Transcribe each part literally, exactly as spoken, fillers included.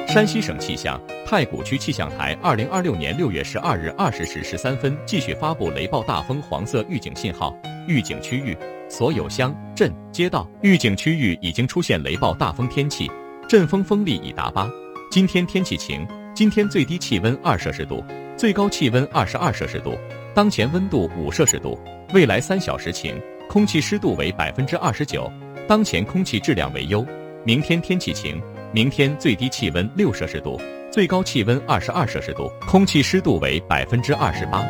山西省气象太谷区气象台二零二六年六月十二日二十时十三分继续发布雷暴大风黄色预警信号，预警区域所有乡镇街道预警区域已经出现雷暴大风天气，阵风风力已达八。今天天气晴，今天最低气温二摄氏度，最高气温二十二摄氏度，当前温度五摄氏度。未来三小时晴，空气湿度为百分之二十九，当前空气质量为优。明天天气晴，明天最低气温六摄氏度，最高气温二十二摄氏度，空气湿度为百分之二十八。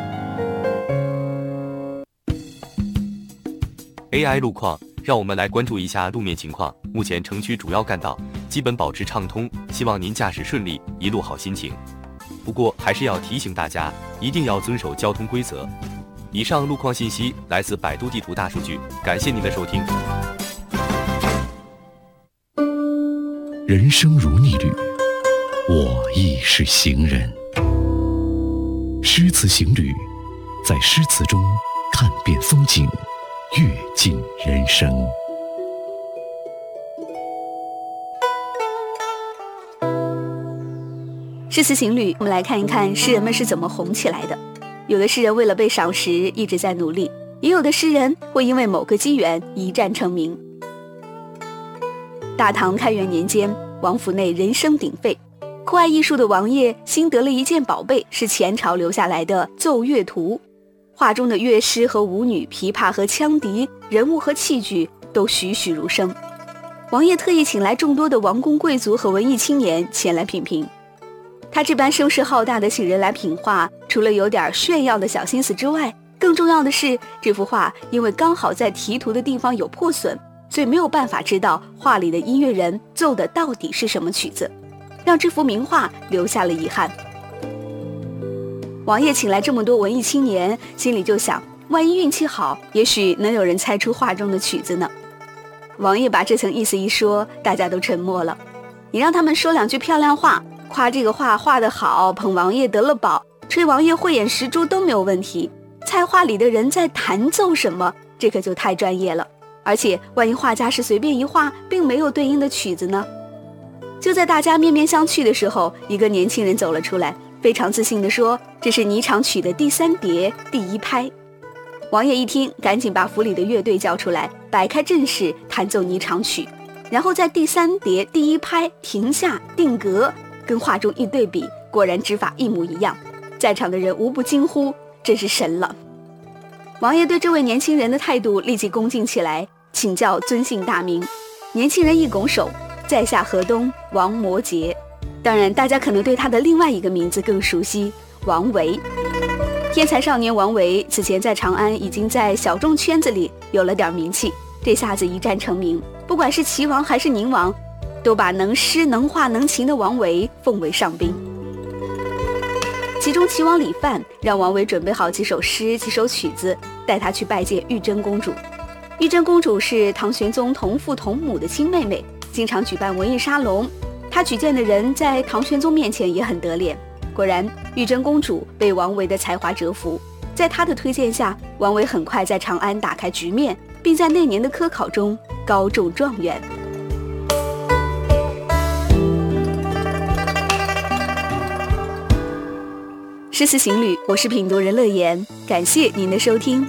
A I 路况，让我们来关注一下路面情况。目前城区主要干道基本保持畅通，希望您驾驶顺利，一路好心情。不过还是要提醒大家，一定要遵守交通规则。以上路况信息来自百度地图大数据，感谢您的收听。 人生如逆旅，我亦是行人。诗词行旅，在诗词中看遍风景，阅尽人生。 诗词行旅，我们来看一看诗人们是怎么红起来的。有的诗人为了被赏识一直在努力，也有的诗人会因为某个机缘一战成名。大唐开元年间，王府内人声鼎沸，酷爱艺术的王爷新得了一件宝贝，是前朝留下来的奏乐图。画中的乐师和舞女、琵琶和羌笛、人物和器具都栩栩如生。王爷特意请来众多的王公贵族和文艺青年前来品评。他这般声势浩大的请人来品画，除了有点炫耀的小心思之外，更重要的是，这幅画因为刚好在题图的地方有破损，所以没有办法知道画里的音乐人奏的到底是什么曲子，让这幅名画留下了遗憾。王爷请来这么多文艺青年，心里就想，万一运气好，也许能有人猜出画中的曲子呢。王爷把这层意思一说，大家都沉默了。你让他们说两句漂亮话，夸这个画画得好，捧王爷得了宝，吹王爷慧眼识珠都没有问题。猜画里的人在弹奏什么，这可就太专业了。而且万一画家是随便一画，并没有对应的曲子呢？就在大家面面相觑的时候，一个年轻人走了出来，非常自信地说，这是霓裳曲的第三叠第一拍。王爷一听，赶紧把府里的乐队叫出来，摆开阵势弹奏霓裳曲，然后在第三叠第一拍停下定格，跟画中一对比，果然指法一模一样。在场的人无不惊呼，真是神了。王爷对这位年轻人的态度立即恭敬起来，请教尊姓大名。年轻人一拱手，在下河东王摩诘。当然大家可能对他的另外一个名字更熟悉，王维。天才少年王维此前在长安已经在小众圈子里有了点名气，这下子一战成名，不管是齐王还是宁王，都把能诗能画能琴的王维奉为上宾。其中齐王李范让王维准备好几首诗几首曲子，带他去拜见玉真公主。玉真公主是唐玄宗同父同母的亲妹妹，经常举办文艺沙龙，她举荐的人在唐玄宗面前也很得脸。果然玉真公主被王维的才华折服，在她的推荐下，王维很快在长安打开局面，并在那年的科考中高中状元。诗词行旅，我是品读人乐言，感谢您的收听。